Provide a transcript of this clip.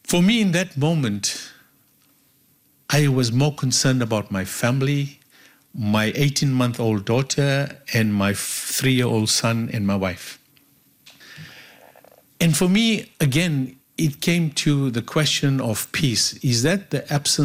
For me, in that moment, I was more concerned about my family, my 18-month-old daughter, and my 3-year-old son and my wife. And for me, again, it came to the question of peace. Is that the absence